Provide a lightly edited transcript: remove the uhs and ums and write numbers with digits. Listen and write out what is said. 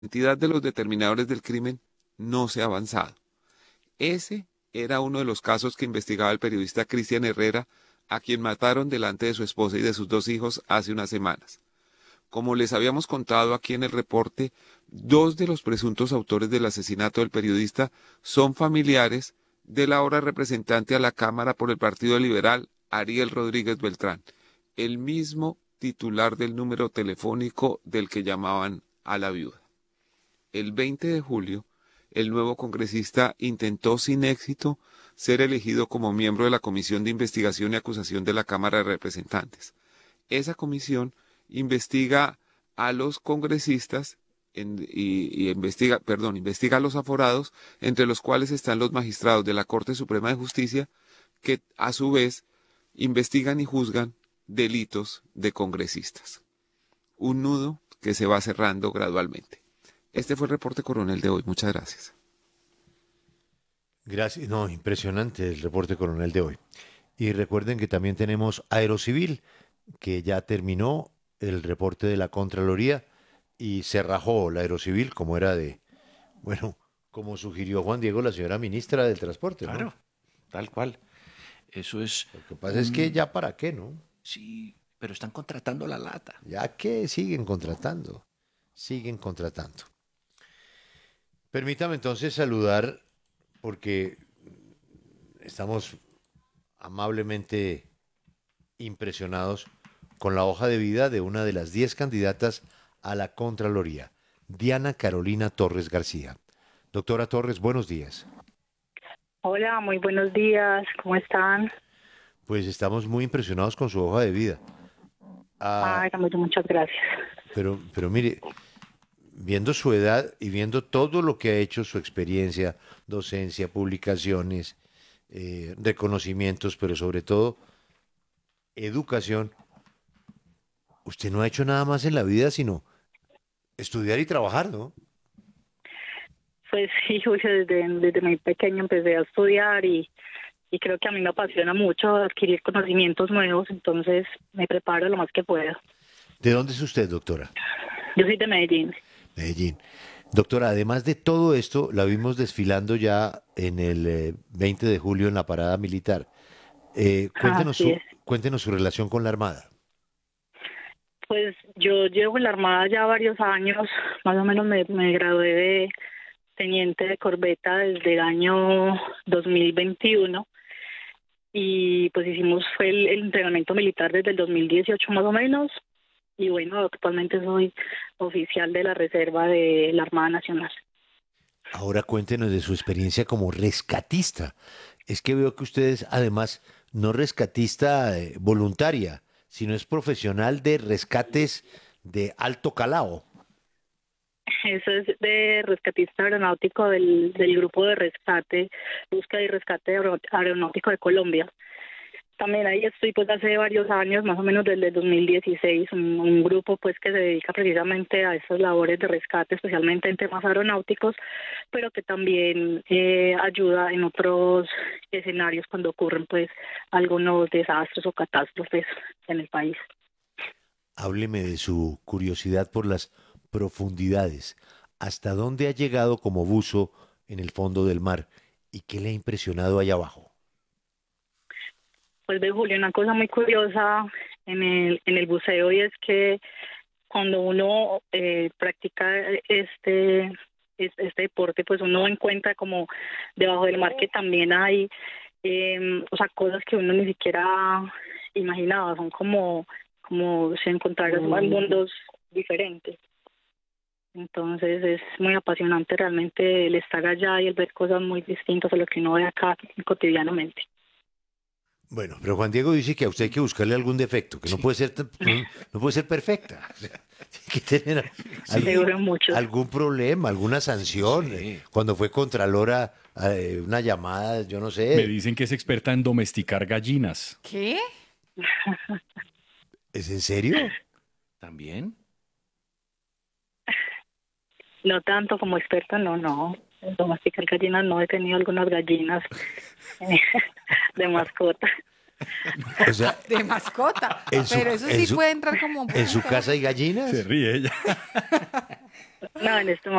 identidad de los determinadores del crimen no se ha avanzado. Ese era uno de los casos que investigaba el periodista Cristian Herrera, a quien mataron delante de su esposa y de sus dos hijos hace unas semanas. Como les habíamos contado aquí en el reporte, dos de los presuntos autores del asesinato del periodista son familiares del ahora representante a la Cámara por el Partido Liberal, Ariel Rodríguez Beltrán, el mismo titular del número telefónico del que llamaban a la viuda. El 20 de julio, el nuevo congresista intentó sin éxito ser elegido como miembro de la Comisión de Investigación y Acusación de la Cámara de Representantes. Esa comisión investiga a los congresistas investiga a los aforados, entre los cuales están los magistrados de la Corte Suprema de Justicia, que a su vez investigan y juzgan delitos de congresistas. Un nudo que se va cerrando gradualmente. Este fue el reporte coronel de hoy. Muchas gracias. Gracias. No, impresionante el reporte coronel de hoy. Y recuerden que también tenemos Aerocivil, que ya terminó el reporte de la Contraloría y se rajó la Aerocivil, como era bueno, como sugirió Juan Diego, la señora ministra del Transporte, ¿no? Claro, tal cual. Eso es Lo que pasa es que ya para qué, ¿no? Sí, pero están contratando la lata. Ya que siguen contratando. Permítame entonces saludar, porque estamos amablemente impresionados con la hoja de vida de una de las 10 candidatas a la Contraloría, Diana Carolina Torres García. Doctora Torres, buenos días. Hola, muy buenos días, ¿cómo están? Pues estamos muy impresionados con su hoja de vida. Ay, muchas gracias. Pero mire, viendo su edad y viendo todo lo que ha hecho, su experiencia, docencia, publicaciones, reconocimientos, pero sobre todo educación, usted no ha hecho nada más en la vida sino estudiar y trabajar, ¿no? Pues sí, Julio, desde muy pequeño empecé a estudiar y creo que a mí me apasiona mucho adquirir conocimientos nuevos, entonces me preparo lo más que puedo. ¿De dónde es usted, doctora? Yo soy de Medellín. Medellín. Doctora, además de todo esto, la vimos desfilando ya en el 20 de julio en la parada militar. Así es. Cuéntenos su relación con la Armada. Pues yo llevo en la Armada ya varios años, más o menos me gradué de teniente de corbeta desde el año 2021 y pues fue el entrenamiento militar desde el 2018 más o menos y bueno, actualmente soy oficial de la reserva de la Armada Nacional. Ahora cuéntenos de su experiencia como rescatista. Es que veo que usted es además no rescatista voluntaria, sino es profesional de rescates de alto calado. Eso es de rescatista aeronáutico del grupo de rescate, búsqueda y rescate aeronáutico de Colombia. También ahí estoy pues hace varios años, más o menos desde el 2016, un grupo pues que se dedica precisamente a esas labores de rescate, especialmente en temas aeronáuticos, pero que también ayuda en otros escenarios cuando ocurren pues algunos desastres o catástrofes en el país. Hábleme de su curiosidad por las profundidades. ¿Hasta dónde ha llegado como buzo en el fondo del mar? ¿Y qué le ha impresionado allá abajo? Pues ve, Julio, una cosa muy curiosa en el buceo y es que cuando uno practica este deporte, pues uno encuentra como debajo del mar que también hay, cosas que uno ni siquiera imaginaba, son como si encontraras mundos diferentes. Entonces es muy apasionante realmente el estar allá y el ver cosas muy distintas a lo que uno ve acá cotidianamente. Bueno, pero Juan Diego dice que a usted hay que buscarle algún defecto, que no puede ser no puede ser perfecta. O sea, tiene que tener algún problema, alguna sanción. Sí. Cuando fue contralora, una llamada, yo no Me sé. dicen que es experta en domesticar gallinas. ¿Qué? ¿Es en serio? ¿También? No tanto como experta, no. En domesticar gallinas no, he tenido algunas gallinas de mascota. O sea, De mascota. En su- Pero eso en sí su- puede entrar como... ¿en su casa hay gallinas? Se ríe ella. No, en este